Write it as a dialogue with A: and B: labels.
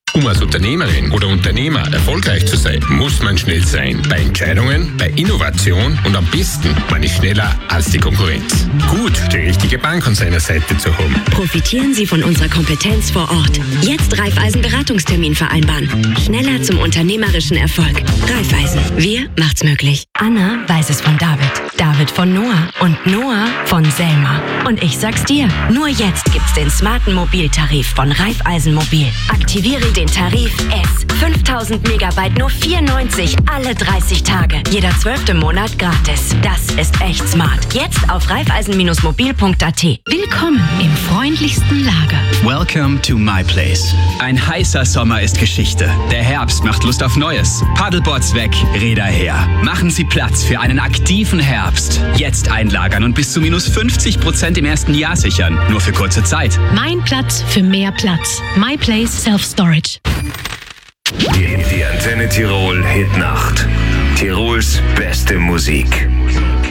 A: Um als Unternehmerin oder Unternehmer erfolgreich zu sein, muss man schnell sein. Bei Entscheidungen, bei Innovation und am besten, man ist schneller als die Konkurrenz. Gut, die richtige Bank an seiner Seite zu haben.
B: Profitieren Sie von unserer Kompetenz vor Ort. Jetzt Raiffeisen Beratungstermin vereinbaren. Schneller zum unternehmerischen Erfolg. Raiffeisen. Wir macht's möglich.
C: Anna weiß es von David. David von Noah. Und Noah von Selma. Und ich sag's dir, nur jetzt gibt's den smarten Mobiltarif von Raiffeisen Mobil. Aktiviere den Tarif S. 5000 Megabyte nur 4,90 alle 30 Tage. Jeder 12. Monat gratis. Das ist echt smart. Jetzt auf raiffeisen-mobil.at.
D: Willkommen im freundlichsten Lager.
E: Welcome to my place. Ein heißer Sommer ist Geschichte. Der Herbst macht Lust auf Neues. Paddleboards weg, Räder her. Machen Sie Platz für einen aktiven Herbst. Jetzt einlagern und bis zu minus 50% im ersten Jahr sichern. Nur für kurze Zeit.
D: Mein Platz für mehr Platz. My Place Self-Storage.
F: Die Antenne Tirol Hitnacht. Tirols beste Musik.